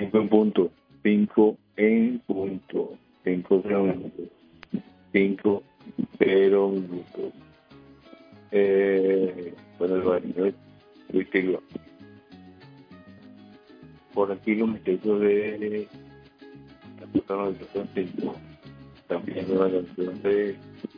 5 en punto. 5 en punto. 5-0 minutos. 5-0 minutos. Bueno, el baño es muy querido. Por aquí los muchachos de la puta 905 también una canción de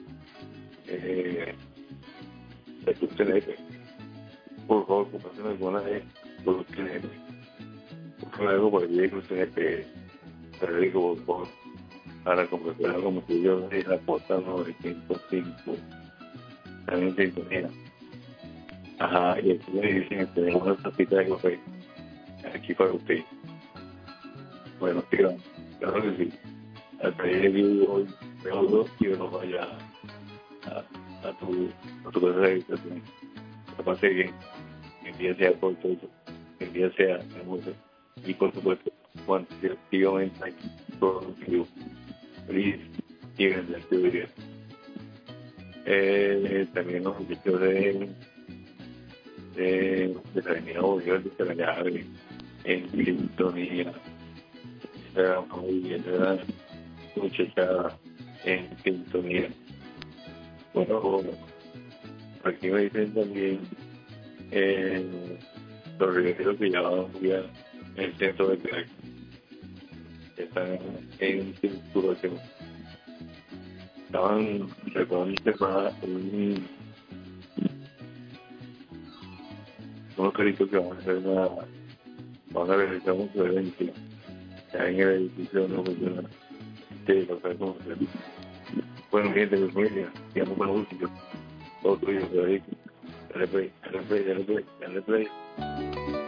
TNF. Por favor, comparten alguna de los TNF. Por algo por allí con TNF. Federico, por favor, para completar como que yo de la puta 905 también en sintonía. Ajá, y aquí me dicen que tenemos una tacita de café aquí para usted. Bueno, tío, claro que sí. Hasta ahí vivo hoy, mejor y no vaya a tu casa de habitación. Que pase bien, que el día sea corto, que el día sea hermoso. Y por supuesto, cuantitativamente productivo. Feliz y bendecido día. También los muchachos de la avenida Bolívar de Carallave en sintonía. Era muy bien, era muchacha en sintonía. Bueno, aquí me dicen también los regueros que llamaban ya en el centro de Caracas. Están en circulación. Estaban recordándose para unos caritos que van a realizar un evento en el edificio de una persona de los conocer. Bueno, gente de mi familia, digamos con la música, todo tuyo, Federico. Dale play, dale play, dale play, dale play.